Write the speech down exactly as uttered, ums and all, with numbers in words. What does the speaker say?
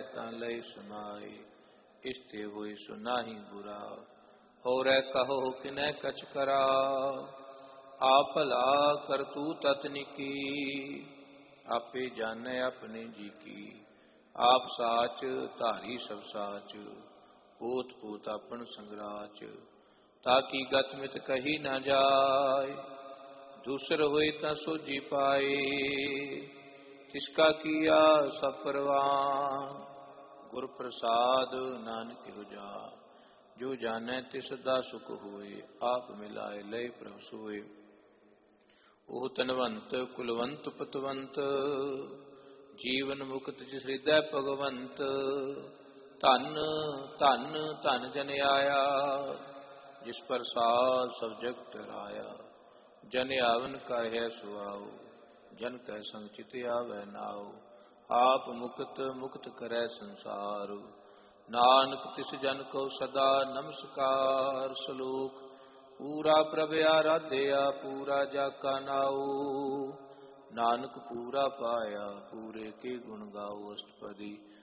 तां लय समाए, इष्टे होय सो नाहि बुरा, होरै कहो किनै कछ करा, आप भला करतूत अतनि की, आपे जानै अपने जी की, आप साच धारी सब साच, पोत पोत अपन संगराच, ताकि गत मित कही न जाय, दूसर होए तां सोझी पाए, तिसका किया सब परवान, गुर प्रसाद नानक हो जा, जो जानै तिस दा सुख होए, आप मिलाए लय प्रभ सोए, ओह तनवंत कुलवंत पतवंत, जीवन मुक्त जिस हृदय भगवंत, धन धन धन जन आया, जिस प्रसाद सब जग टराया, जन आवन का है सुआओ, जन कह संग चित आवे नाओ, आप मुक्त मुक्त करे संसार, नानक तिस जन को सदा नमस्कार, सलोक पूरा प्रभ आराध्या पूरा जाका नाओ, नानक पूरा पाया पूरे के गुण गाओ, अष्टपदी